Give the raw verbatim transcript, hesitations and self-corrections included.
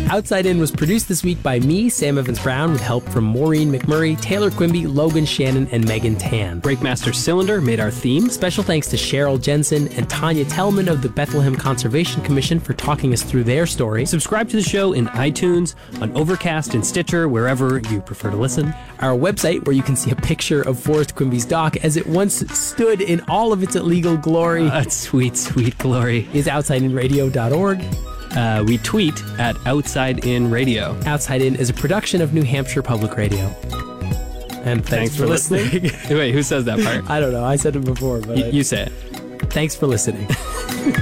Outside In was produced this week by me, Sam Evans-Brown, with help from Maureen McMurray, Taylor Quimby, Logan Shannon, and Megan Tan. Breakmaster Cylinder made our theme. Special thanks to Cheryl Jensen and Tanya Tellman of the Bethlehem Conservation Commission for talking us through their story. Subscribe to the show in iTunes, on Overcast and Stitcher, wherever you prefer to listen. Our website, where you can see a picture of Forrest Quimby's dock as it once stood in all of its illegal glory. Uh, sweet, sweet glory. Is outside in radio dot org. Uh, we tweet at Outside In Radio. Outside In is a production of New Hampshire Public Radio. And thanks, Thanks for, for listening. listening. Wait, who says that part? I don't know. I said it before, but Y- I... you say it. Thanks for listening.